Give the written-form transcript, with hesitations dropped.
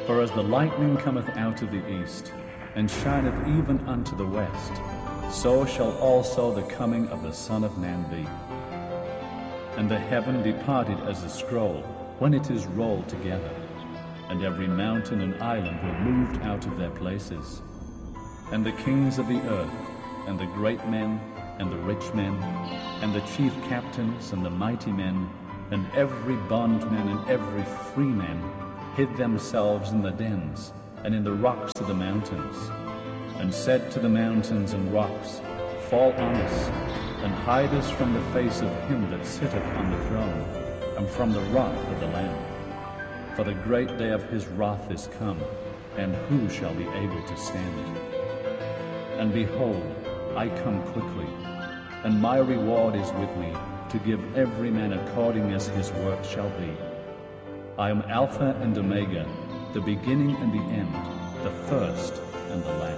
For as the lightning cometh out of the east, and shineth even unto the west, so shall also the coming of the Son of Man be. And the heaven departed as a scroll, when it is rolled together, and every mountain and island were moved out of their places. And the kings of the earth, and the great men, and the rich men, and the chief captains, and the mighty men, and every bondman and every freeman, hid themselves in the dens, and in the rocks of the mountains, and said to the mountains and rocks, Fall on us, and hide us from the face of him that sitteth on the throne, and from the wrath of the Lamb. For the great day of his wrath is come, and who shall be able to stand? And behold, I come quickly, and my reward is with me, to give every man according as his work shall be. I am Alpha and Omega, the beginning and the end, the first and the last.